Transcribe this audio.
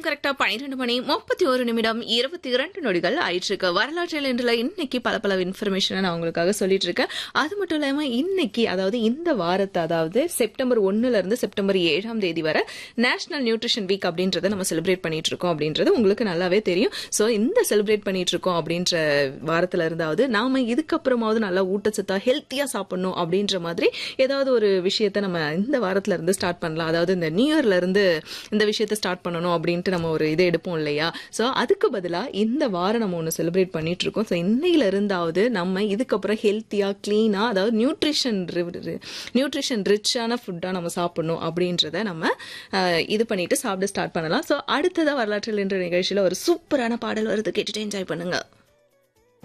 Time கரெக்டா 12 மணி 31 நிமிடம் 22 நொடிகள் ஆயிட்டிருக்கு. வரலாற்றில் இன்றுல இன்னைக்கு பல இன்ஃபர்மேஷனை நான் உங்களுக்காக சொல்லிட்டு இருக்கேன். அது மட்டும் இல்லாம இன்னைக்கு அதாவது இந்த வாரத்தை அதாவது செப்டம்பர் 1ல இருந்து செப்டம்பர் 7ஆம் தேதி வரை நேஷனல் நியூட்ரிஷன் வீக் அப்படின்றத நம்ம செலிப்ரேட் பண்ணிட்டு இருக்கோம் அப்படின்றது உங்களுக்கு நல்லாவே தெரியும். ஸோ இந்த செலிப்ரேட் பண்ணிட்டு இருக்கோம் அப்படின்ற வாரத்துல இருந்தாவது நாம இதுக்கப்புறமாவது நல்லா ஊட்டச்சத்தா ஹெல்த்தியா சாப்பிடணும் அப்படின்ற மாதிரி ஏதாவது ஒரு விஷயத்த நம்ம இந்த வாரத்துல இருந்து ஸ்டார்ட் பண்ணலாம். அதாவது இந்த நியூ இயர்ல இருந்து இந்த விஷயத்த ஸ்டார்ட் பண்ணணும் அப்படின்ட்டு நம்ம ஒரு இதை எடுப்போம் இல்லையா. ஸோ அதுக்கு பதிலாக இந்த வாரம் நம்ம ஒன்று செலிப்ரேட் பண்ணிட்டு இருக்கோம். ஸோ இன்னையில இருந்தாவது நம்ம இதுக்கப்புறம் ஹெல்த்தியாக கிளீனாக அதாவது நியூட்ரிஷன் ரிச்சான ஃபுட்டாக நம்ம சாப்பிடணும் அப்படின்றத நம்ம இது பண்ணிட்டு சாப்பிட ஸ்டார்ட் பண்ணலாம். ஸோ அடுத்ததாக வரலாற்றில் என்ற நிகழ்ச்சியில் ஒரு சூப்பரான பாடல் வருது, கேட்டுட்டு என்ஜாய் பண்ணுங்க.